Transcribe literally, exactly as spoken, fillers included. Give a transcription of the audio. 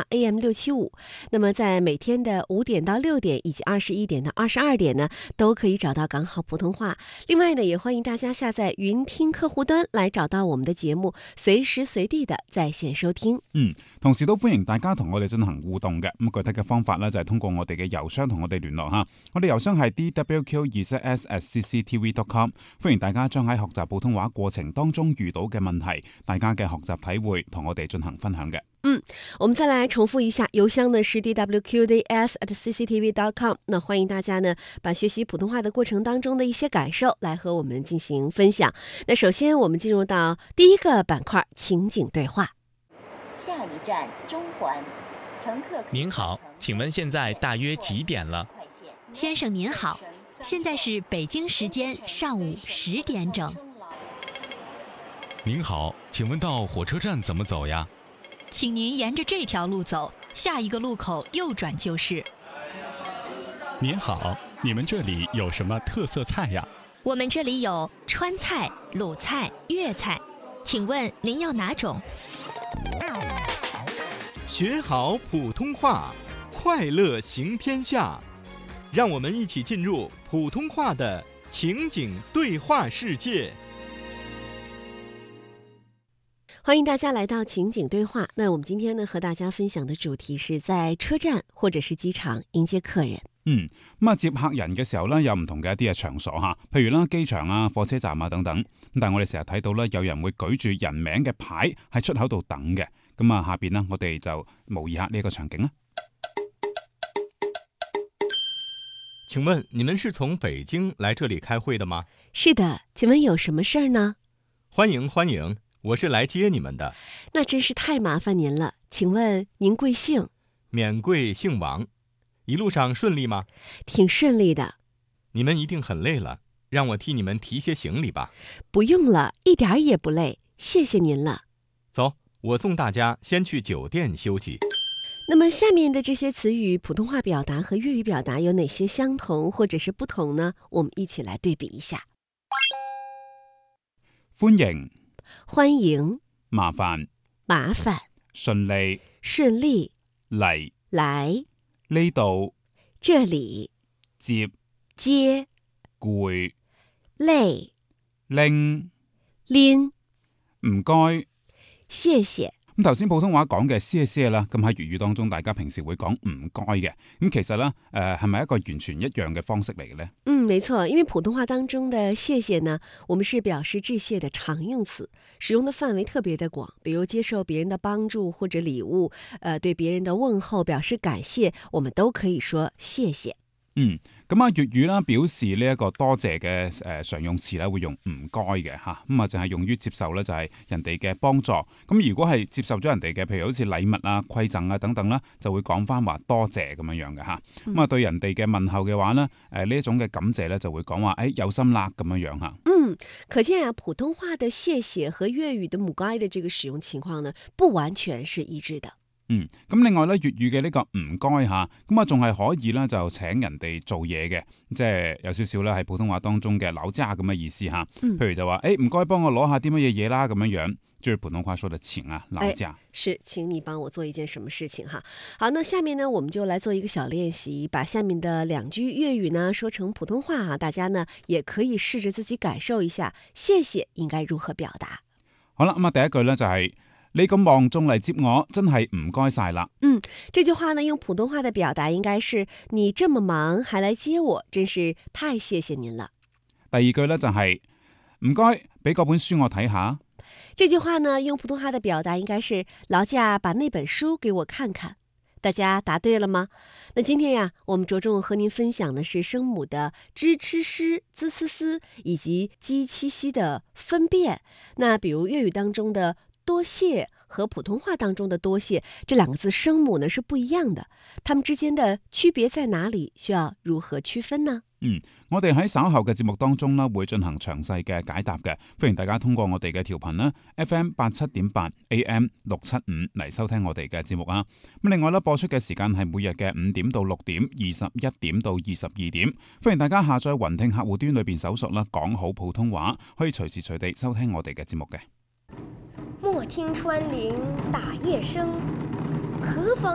A M 六七五。那么在每天的五点到六点以及二十一点到二十二点呢，都可以找到港好普通话。另外呢，也欢迎大家下载云听客户端来找到我們的節目，隨時隨地的在線收聽。 嗯，同時都歡迎大家同我哋進行互動嘅。咁具體嘅方法呢，就係通過我哋嘅郵箱同我哋聯絡吓。我哋郵箱係 d w q 二 s at c c t v dot com。歡迎大家將喺學習普通話過程當中遇到嘅問題，大家嘅學習體會同我哋進行分享嘅。 嗯，我們再來重複一下，郵箱呢是 d w q d s at c c t v dot com。那歡迎大家呢把學習普通話的過程當中的一些感受來和我們進行分享。那首先我們進入到第一個板塊，情景對話。 下一站中環，乘客。 您好，請問現在大約幾點了？ 先生您好，現在是北京時間上午十點整。 您好，請問到火車站怎麼走呀？ 請您沿着這條路走，下一個路口右轉就是。 您好，你們這裡有什麼特色菜呀？ 我們這裡有川菜、魯菜、粵菜，請問您要哪種？ 學好普通話，快樂行天下。讓我們一起進入普通話的情景對話世界。 歡迎大家來到情景對話。那我們今天呢和大家分享的主題是在車站或者是機場迎接客人。 嗯，咁啊接客人嘅時候呢，有唔同嘅一啲嘅場所吓，譬如啦機場啊、火車站啊等等。咁但係我哋成日睇到呢，有人會舉住人名嘅牌喺出口度等嘅。咁啊下邊呢，我哋就模擬下呢個場景啦。 請問你們是從北京來這裡開會的嗎？ 是的，請問有什麼事兒呢？ 歡迎歡迎，我是來接你們的。 那真是太麻煩您了，請問您貴姓？ 免貴姓王。一路上順利嗎？ 挺順利的。 你們一定很累了，讓我替你們提些行李吧。 不用了，一點兒也不累，謝謝您了。 走，我送大家先去酒店休息。 那麼下面的這些詞語，普通話表達和粵語表達有哪些相同或者是不同呢？我們一起來對比一下。 歡迎、 歡迎、 麻煩、 麻煩、 順利、 順利、 嚟、 來、 呢度、 這裡、 接、 接、 攰、 累、 拎、 拎、 唔該。 謝謝。 咁頭先普通話講嘅謝謝啦，咁喺粵語當中大家平時會講唔該嘅，咁其實呢，誒係咪一個完全一樣嘅方式嚟嘅呢？ 嗯，沒錯，因為普通話當中的謝謝呢，我們是表示致謝的常用詞，使用的範圍特別的廣，比如接受別人的幫助或者禮物，呃，對別人的問候表示感謝，我們都可以說謝謝。嗯， 咁啊粵語啦表示呢一個多謝嘅誒常用詞咧會用唔該嘅嚇，咁啊淨係用於接受咧就係人哋嘅幫助。咁如果係接受咗人哋嘅，譬如好似禮物啊、饋贈啊等等啦，就會講翻話多謝咁樣樣嘅嚇。咁啊、嗯、對人哋嘅問候嘅話咧，誒呢一種嘅感謝咧就會講話誒有心啦咁樣樣嚇。 嗯，可見啊普通話的謝謝和粵語的唔該的這個使用情況呢，不完全是一致的。 嗯，咁另外咧粵語嘅呢個唔該吓，咁啊仲係可以咧就請人哋做嘢嘅，即係有少少咧喺普通話當中嘅勞駕咁嘅意思吓。嗯、譬如就話誒唔該幫我攞下啲乜嘢嘢啦咁樣樣，就是普通話說的請啊勞駕。 是，請你幫我做一件什麼事情哈。好，那下面呢我們就來做一個小練習，把下面的兩句粵語呢說成普通話啊，大家呢也可以試着自己感受一下，謝謝應該如何表達。 好啦，咁啊第一句咧就係、是。你咁忙仲嚟接我，真係唔該晒啦。 嗯，這句話呢用普通話的表達應該是你這麼忙還來接我，真是太謝謝您了。 第二句呢就係唔該俾嗰本書我睇下。 這句話呢用普通話的表達應該是勞駕把那本書給我看看。大家答對了嗎？那今天呀我們着重和您分享的是聲母的支、吃、詩、滋、呲、絲以及基、七、西的分辨。那比如粵語當中的多謝和普通話當中的多謝這兩個字聲母呢是不一樣的，它們之間的區別在哪裡？需要如何區分呢？ 嗯，我哋喺稍後嘅節目當中呢會進行詳細嘅解答嘅，歡迎大家通過我哋嘅調頻啦 F M 八七點八 A M 六七五嚟收聽我哋嘅節目啊。咁另外呢播出嘅時間係每日嘅五點到六點，二十一點到二十二點，歡迎大家下載雲聽客戶端裏邊搜索啦講好普通話，可以隨時隨地收聽我哋嘅節目嘅。 莫聽穿林打葉聲，何妨